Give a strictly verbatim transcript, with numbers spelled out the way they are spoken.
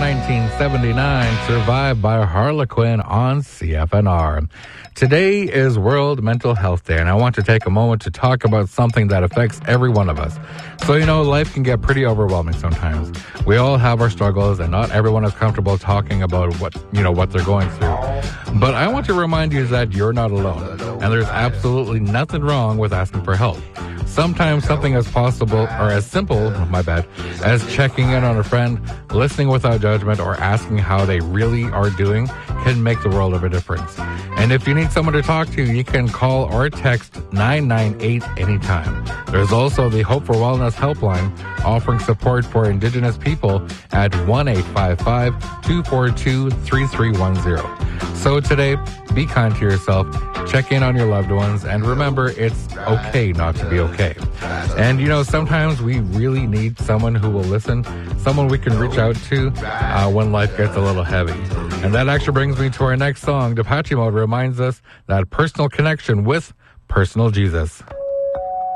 nineteen seventy-nine, Survived by Harlequin on C F N R. Today is World Mental Health Day, and I want to take a moment to talk about something that affects every one of us. So, you know, life can get pretty overwhelming sometimes. We all have our struggles, and not everyone is comfortable talking about what, you know, what they're going through. But I want to remind you that you're not alone, and there's absolutely nothing wrong with asking for help. Sometimes something as possible, or as simple, my bad, as checking in on a friend, listening without judgment, or asking how they really are doing can make the world of a difference. And if you need someone to talk to, you can call or text nine nine eight anytime. There's also the Hope for Wellness helpline offering support for Indigenous people at one eight five five, two four two, three three one zero. So today, be kind to yourself, check in on your loved ones, and remember, it's okay not to be okay. And, you know, sometimes we really need someone who will listen, someone we can reach out to uh, when life gets a little heavy. And that actually brings me to our next song. Depeche Mode reminds us that personal connection with personal Jesus.